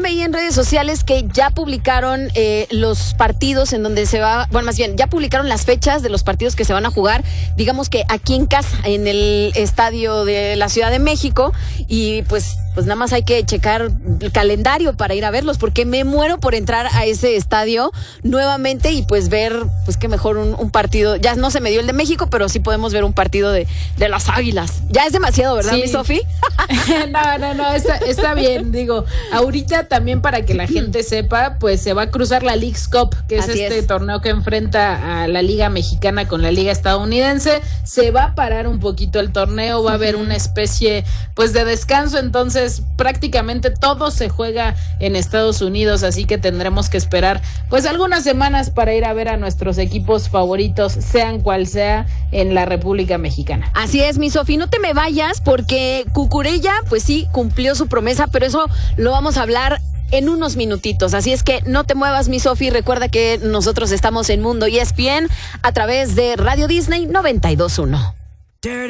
también veía en redes sociales que ya publicaron los partidos en donde se va, bueno, más bien, ya publicaron las fechas de los partidos que se van a jugar, digamos que aquí en casa, en el estadio de la Ciudad de México, y pues nada más hay que checar el calendario para ir a verlos, porque me muero por entrar a ese estadio nuevamente y pues ver, pues qué mejor un partido. Ya no se me dio el de México, pero sí podemos ver un partido de las Águilas. Ya es demasiado, ¿verdad, sí. mi Sofi? No, está bien. Digo, ahorita también para que la gente sepa, pues se va a cruzar la Leagues Cup, que es este torneo que enfrenta a la Liga Mexicana con la Liga Estadounidense. Se va a parar un poquito el torneo, va a haber una especie pues de descanso, entonces prácticamente todo se juega en Estados Unidos, así que tendremos que esperar pues algunas semanas para ir a ver a nuestros equipos favoritos, sean cual sea, en la República Mexicana. Así es, mi Sofi, no te me vayas porque Cucurella pues sí cumplió su promesa, pero eso lo vamos a hablar en unos minutitos, así es que no te muevas, mi Sofi. Recuerda que nosotros estamos en Mundo ESPN a través de Radio Disney 92.1.